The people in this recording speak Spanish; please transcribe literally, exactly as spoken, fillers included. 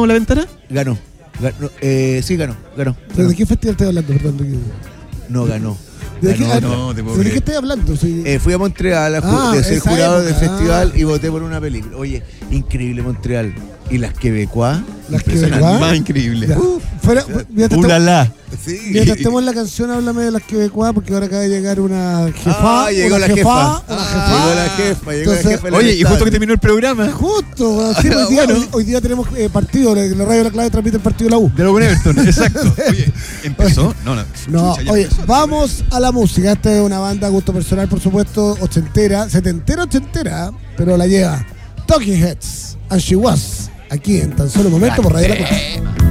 ¿Ganó La Ventana? Ganó. ganó eh, sí, ganó. ganó, ¿Pero ganó. de qué festival estás hablando? Perdón. No ganó. ¿De qué, Ganó, ah, no, te puedo ¿de qué creer. estás hablando? Sí. Eh, fui a Montreal a ju- Ah, de ser esa jurado época. del festival Ah. y voté por una película. Oye, increíble Montreal. Y las quebecuas, Las impresionante. quebecuas. Más increíble. Ya. Fuera, mientras, ¡Ulala! Sí. mientras estemos en la canción, háblame de las quebecuas, porque ahora acaba de llegar una jefa. Ah, llegó una la jefa. Una Ah, jefa. llegó la jefa, llegó Entonces, la jefa. del Oye, y justo estadio. que terminó el programa Justo, bueno, sí, hoy, día, Bueno. hoy, hoy día tenemos eh, partido, la, la radio de la clave transmite el partido de la U. de lo con Everton, exacto. Oye, ¿empezó? No, no. No, Chucha, ya oye, empezó. vamos a la música. Esta es una banda a gusto personal, por supuesto, ochentera, setentera, ochentera, pero la lleva Talking Heads, and She Was, aquí en tan solo momento por Radio La Costa.